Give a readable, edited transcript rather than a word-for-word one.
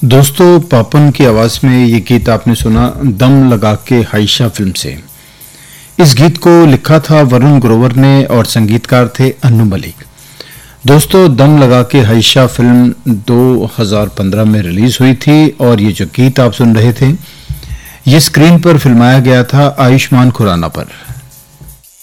दोस्तों, पापन की आवाज में ये गीत आपने सुना दम लगा के हाइशा फिल्म से। इस गीत को लिखा था वरुण ग्रोवर ने और संगीतकार थे अन्नू मलिक। दोस्तों, दम लगा के हाइशा फिल्म 2015 में रिलीज हुई थी और ये जो गीत आप सुन रहे थे ये स्क्रीन पर फिल्माया गया था आयुष्मान खुराना पर।